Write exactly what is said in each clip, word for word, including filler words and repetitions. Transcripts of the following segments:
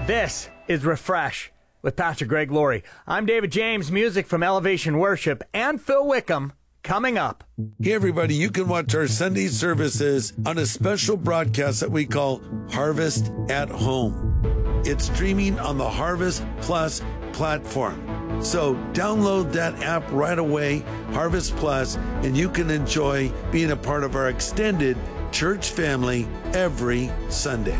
This is Refresh with Pastor Greg Laurie. I'm David James, music from Elevation Worship, and Phil Wickham coming up. Hey everybody, you can watch our Sunday services on a special broadcast that we call Harvest at Home. It's streaming on the Harvest Plus platform. So download that app right away, Harvest Plus, and you can enjoy being a part of our extended church family every Sunday.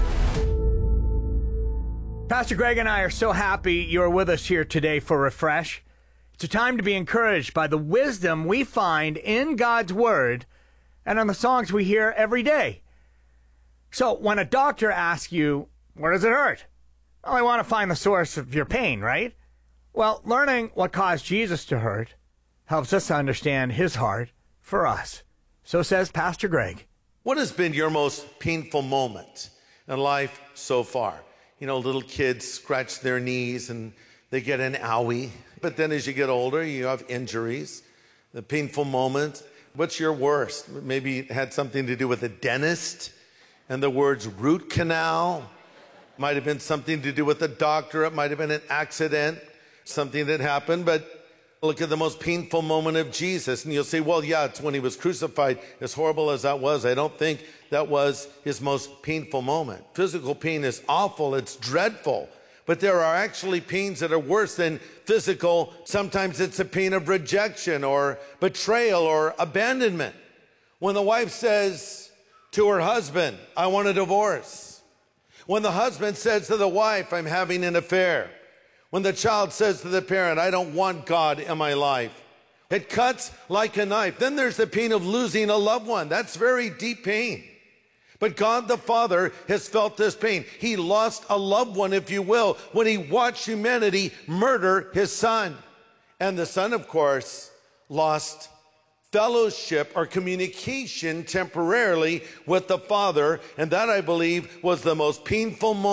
Pastor Greg and I are so happy you're with us here today for Refresh. It's a time to be encouraged by the wisdom we find in God's Word and on the songs we hear every day. So when a doctor asks you, where does it hurt? Well, I want to find the source of your pain, right? Well, learning what caused Jesus to hurt helps us to understand his heart for us. So says Pastor Greg. What has been your most painful moment in life so far? You know, little kids scratch their knees and they get an owie. But then as you get older, you have injuries. The painful moment. What's your worst? Maybe it had something to do with a dentist and the words root canal. Might have been something to do with a doctor. It might have been an accident, something that happened. But look at the most painful moment of Jesus. And you'll say, well, yeah, it's when he was crucified. As horrible as that was, I don't think that was his most painful moment. Physical pain is awful. It's dreadful. But there are actually pains that are worse than physical. Sometimes it's a pain of rejection or betrayal or abandonment. When the wife says to her husband, I want a divorce. When the husband says to the wife, I'm having an affair. When the child says to the parent, I don't want God in my life. It cuts like a knife. Then there's the pain of losing a loved one. That's very deep pain. But God the Father has felt this pain. He lost a loved one, if you will, when he watched humanity murder his son. And the son, of course, lost fellowship or communication temporarily with the Father. And that, I believe, was the most painful moment